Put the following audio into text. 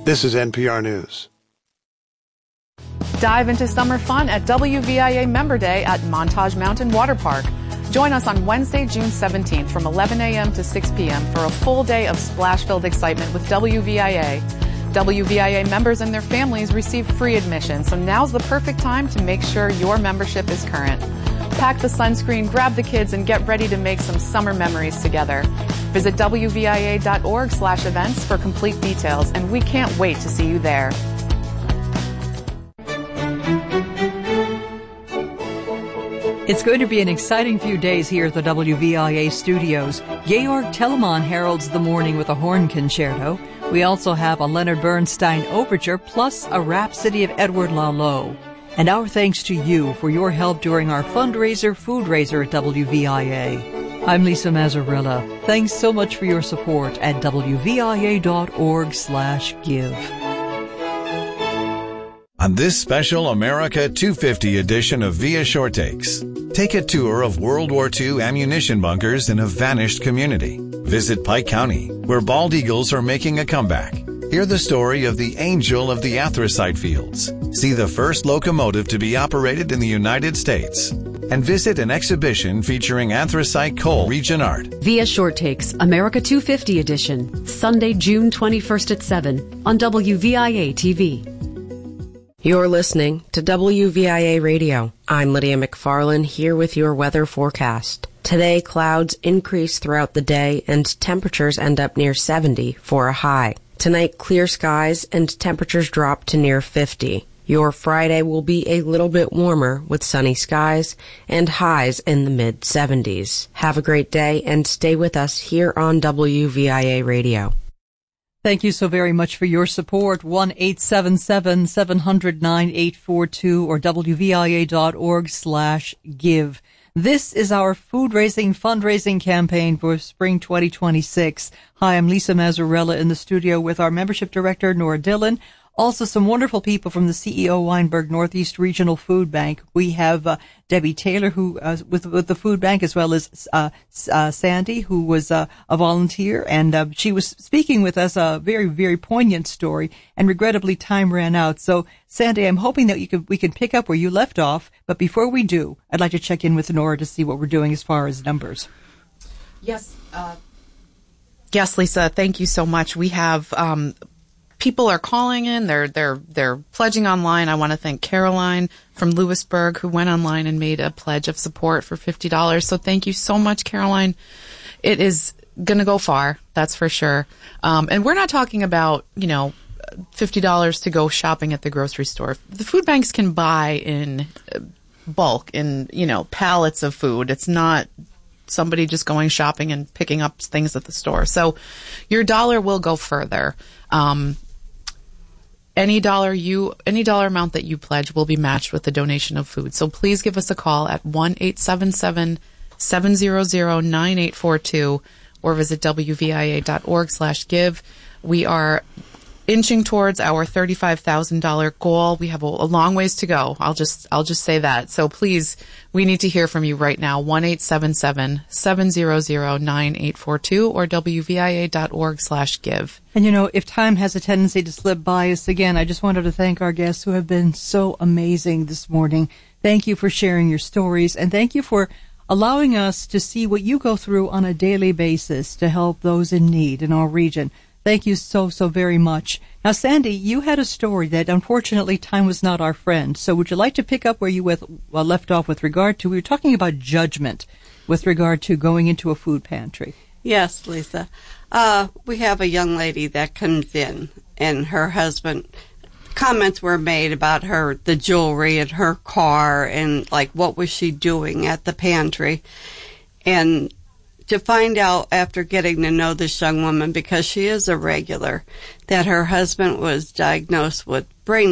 This is NPR News. Dive into summer fun at WVIA Member Day at Montage Mountain Water Park. Join us on Wednesday, June 17th from 11 a.m. to 6 p.m. for a full day of splash-filled excitement with WVIA. WVIA members and their families receive free admission, so now's the perfect time to make sure your membership is current. Pack the sunscreen, grab the kids, and get ready to make some summer memories together. Visit WVIA.org/events for complete details, and we can't wait to see you there. It's going to be an exciting few days here at the WVIA studios. Georg Telemann heralds the morning with a horn concerto. We also have a Leonard Bernstein overture, plus a Rhapsody of Edward Lalo. And our thanks to you for your help during our fundraiser, Foodraiser at WVIA. I'm Lisa Mazzarella. Thanks so much for your support at WVIA.org/give. On this special America 250 edition of Via Short Takes, take a tour of World War II ammunition bunkers in a vanished community. Visit Pike County, where bald eagles are making a comeback. Hear the story of the Angel of the Anthracite Fields. See the first locomotive to be operated in the United States. And visit an exhibition featuring anthracite coal region art. Via Short Takes, America 250 edition, Sunday, June 21st at 7 on WVIA TV. You're listening to WVIA Radio. I'm Lydia McFarlane here with your weather forecast. Today, clouds increase throughout the day and temperatures end up near 70 for a high. Tonight, clear skies and temperatures drop to near 50. Your Friday will be a little bit warmer with sunny skies and highs in the mid-70s. Have a great day and stay with us here on WVIA Radio. Thank you so very much for your support. 1-877-700-9842 or WVIA.org/give. This is our fundraising campaign for spring 2026. Hi, I'm Lisa Mazzarella in the studio with our membership director, Nora Dillon. Also, some wonderful people from the CEO Weinberg Northeast Regional Food Bank. We have Debbie Taylor, who with the food bank, as well as Sandy, who was a volunteer, and she was speaking with us a very, very poignant story. And regrettably, time ran out. So, Sandy, I'm hoping that we can pick up where you left off. But before we do, I'd like to check in with Nora to see what we're doing as far as numbers. Yes, Lisa. Thank you so much. We have. People are calling in. They're pledging online. I want to thank Caroline from Lewisburg, who went online and made a pledge of support for $50. So thank you so much, Caroline. It is going to go far, that's for sure. And we're not talking about, $50 to go shopping at the grocery store. The food banks can buy in bulk, in, pallets of food. It's not somebody just going shopping and picking up things at the store. So your dollar will go further. Any dollar amount that you pledge will be matched with a donation of food. So please give us a call at 1-877-700-9842 or visit WVIA.org/give. We are inching towards our $35,000 goal. We have a long ways to go. I'll just say that. So please, we need to hear from you right now. 1-877-700-9842 or WVIA.org/give. And if time has a tendency to slip by us again, I just wanted to thank our guests who have been so amazing this morning. Thank you for sharing your stories, and thank you for allowing us to see what you go through on a daily basis to help those in need in our region. Thank you so very much. Now, Sandy, you had a story that unfortunately time was not our friend. So would you like to pick up where you left off with regard to, we were talking about judgment with regard to going into a food pantry. Yes, Lisa. We have a young lady that comes in, and her husband, comments were made about the jewelry in her car, and what was she doing at the pantry. And to find out after getting to know this young woman, because she is a regular, that her husband was diagnosed with